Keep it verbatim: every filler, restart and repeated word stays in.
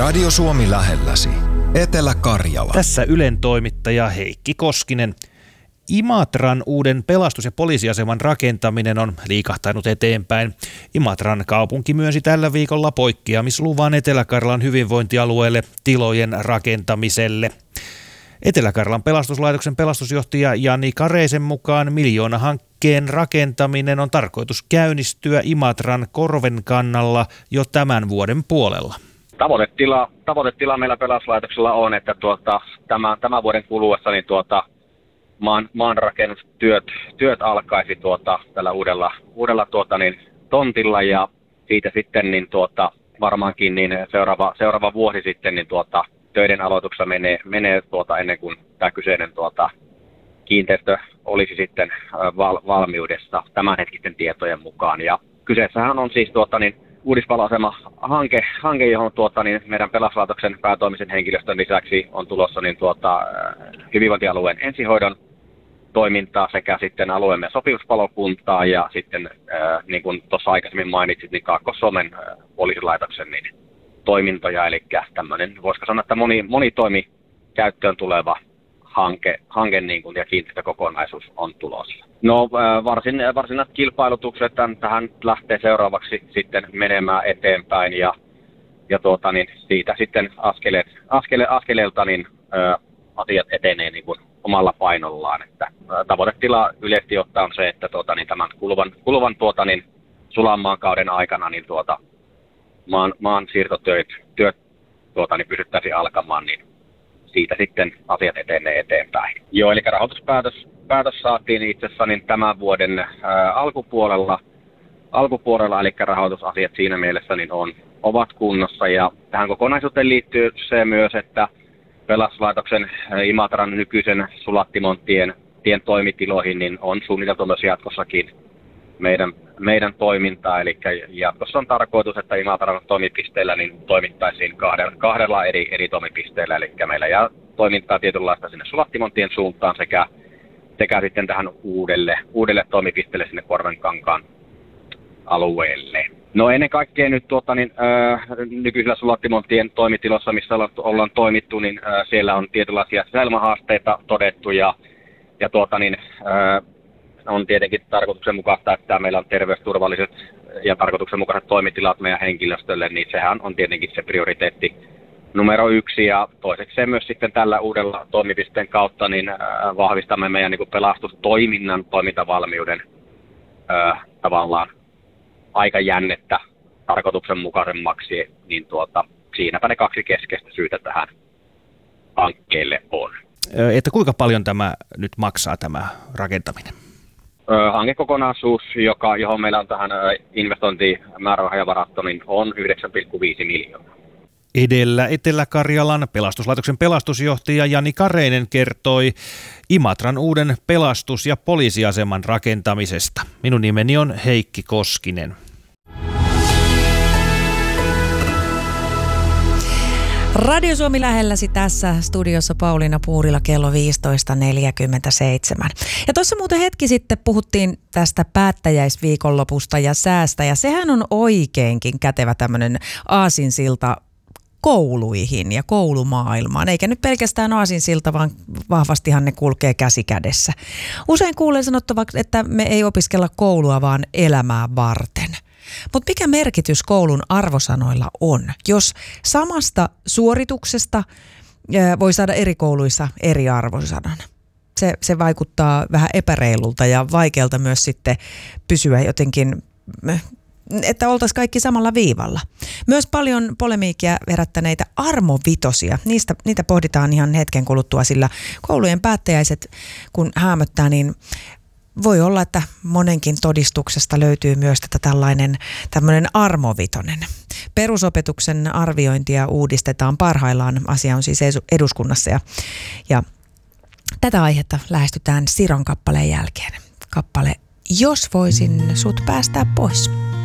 Radio Suomi lähelläsi. Etelä-Karjala. Tässä Ylen toimittaja Heikki Koskinen. Imatran uuden pelastus- ja poliisiaseman rakentaminen on liikahtanut eteenpäin. Imatran kaupunki myönsi tällä viikolla poikkeamisluvan Etelä-Karjalan hyvinvointialueelle tilojen rakentamiselle. Etelä-Karjalan pelastuslaitoksen pelastusjohtaja Jani Kareisen mukaan miljoonahankkeen rakentaminen on tarkoitus käynnistyä Imatran Korvenkannalla jo tämän vuoden puolella. Tavoitetila, tavoitetila meillä pelastuslaitoksella on, että tuota, tämän, tämän vuoden kuluessa niin tuota, maan, maanrakennustyöt työt alkaisi tuota, tällä uudella, uudella tuota, niin, tontilla ja siitä sitten niin, tuota, varmaankin niin seuraava, seuraava vuosi sitten niin, tuota, töiden aloituksessa menee, menee tuota, ennen kuin tämä kyseinen tuota, kiinteistö olisi sitten val, valmiudessa tämänhetkisten tietojen mukaan. Ja kyseessähän on siis tuota, niin, uudisvaloasema-hanke, hanke, johon tuota, niin meidän pelastuslaitoksen päätoimisen henkilöstön lisäksi on tulossa niin, tuota, hyvinvointialueen ensihoidon toimintaa sekä sitten alueemme sopimuspalokuntaa ja sitten, äh, niin kuin tuossa aikaisemmin mainitsit, niin Kaakkois-Suomen äh, poliisilaitoksen niin, toimintoja, eli tämmöinen, voisiko sanoa, että moni, monitoimi käyttöön tuleva hanke, hanke niin kuin, ja kiinteistökokonaisuus on tulossa. No varsin, varsinaiset kilpailutukset tähän lähtee seuraavaksi sitten menemään eteenpäin ja, ja tuota, niin siitä sitten askeleet, askele, askeleelta niin, ä, asiat etenee niin kuin omalla painollaan. Että, ä, tavoitetila yleisesti ottaen on se, että tuota, niin tämän kuluvan, kuluvan tuota, niin sulamaan kauden aikana niin tuota, maan, maan siirtotyöt työt, tuota, niin pysyttäisiin alkamaan, niin siitä sitten asiat etenee eteenpäin. Joo, eli rahoituspäätös päätös saatiin itse asiassa niin tämän vuoden ää, alkupuolella, alkupuolella, eli rahoitusasiat siinä mielessä niin on, ovat kunnossa. Ja tähän kokonaisuuteen liittyy se myös, että pelastuslaitoksen Imatran nykyisen Sulattimonttien tien toimitiloihin niin on suunniteltu myös jatkossakin meidän, meidän toimintaa. Eli jatkossa on tarkoitus, että Imatran toimipisteellä niin toimittaisiin kahdella, kahdella eri, eri toimipisteellä. Eli meillä jää toimintaa tietynlaista sinne Sulattimonttien suuntaan sekä, sekä sitten tähän uudelle, uudelle toimipisteelle sinne Korvenkankaan alueelle. No ennen kaikkea nyt tuota, niin, äh, nykyisellä Sulattimonttien toimitilossa, missä ollaan toimittu, niin äh, siellä on tietynlaisia säilmähaasteita todettu ja, ja tuota, niin, äh, on tietenkin tarkoituksenmukaista, että meillä on terveysturvalliset ja tarkoituksenmukaiset toimitilat meidän henkilöstölle, niin sehän on tietenkin se prioriteetti numero yksi. Ja toiseksi myös sitten tällä uudella toimipisteen kautta niin äh, vahvistamme meidän niin kuin pelastustoiminnan toimintavalmiuden äh, tavallaan aikajännettä tarkoituksenmukaisemmaksi, niin tuota, siinäpä ne kaksi keskeistä syytä tähän hankkeelle on. Että kuinka paljon tämä nyt maksaa tämä rakentaminen? Hankekokonaisuus, joka, johon meillä on tähän investointimäärärahoja varattu, niin on yhdeksän pilkku viisi miljoonaa. Edellä Etelä-Karjalan pelastuslaitoksen pelastusjohtaja Jani Kareinen kertoi Imatran uuden pelastus- ja poliisiaseman rakentamisesta. Minun nimeni on Heikki Koskinen. Radio Suomi lähelläsi tässä studiossa Pauliina Puurila kello viisitoista neljäkymmentäseitsemän. Ja tuossa muuten hetki sitten puhuttiin tästä päättäjäisviikonlopusta ja säästä ja sehän on oikeinkin kätevä tämmöinen aasinsilta kouluihin ja koulumaailmaan. Eikä nyt pelkästään aasinsilta, vaan vahvastihan ne kulkee käsi kädessä. Usein kuulee sanottavaksi, että me ei opiskella koulua, vaan elämää varten. Mutta mikä merkitys koulun arvosanoilla on, jos samasta suorituksesta voi saada eri kouluissa eri arvosanan? Se, se vaikuttaa vähän epäreilulta ja vaikealta myös sitten pysyä jotenkin, että oltaisiin kaikki samalla viivalla. Myös paljon polemiikkia herättäneitä armovitosia, niistä, niitä pohditaan ihan hetken kuluttua, sillä koulujen päättäjäiset kun häämöttää, niin voi olla, että monenkin todistuksesta löytyy myös tätä tällainen tämmöinen armovitonen. Perusopetuksen arviointia uudistetaan parhaillaan. Asia on siis eduskunnassa ja, ja tätä aihetta lähestytään Siron kappaleen jälkeen. Kappale Jos voisin sut päästää pois.